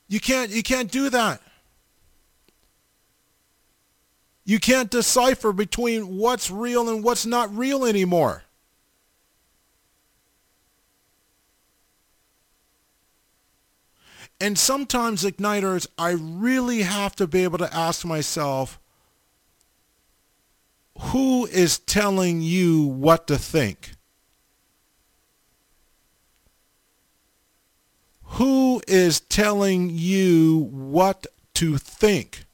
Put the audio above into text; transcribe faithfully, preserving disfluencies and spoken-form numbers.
You can't, you can't do that. You can't decipher between what's real and what's not real anymore. And sometimes, Igniters, I really have to be able to ask myself, who is telling you what to think? Who is telling you what to think?